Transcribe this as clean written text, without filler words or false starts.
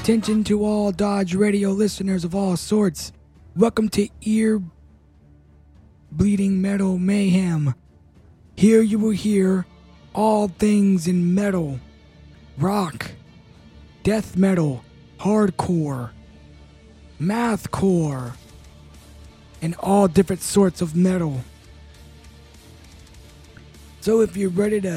Attention to all Dodge Radio listeners of all sorts. Welcome to Ear Bleeding Metal Mayhem. Here you will hear all things in metal, rock, death metal, hardcore, mathcore, and all different sorts of metal. So if you're ready to